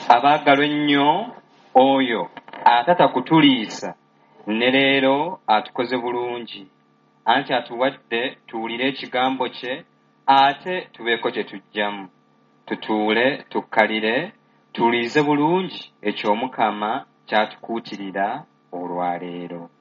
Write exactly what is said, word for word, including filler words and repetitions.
abaagalwa ennyo oyo atatakutuliisa ne leero atukoze bulungi anti atuwadde tuwulire ekigambo kye ate tubeeko kye tujjamu tutuule tukkalire tuwulirize bulungi eky'Omukama kyatukuutirira olwaleero.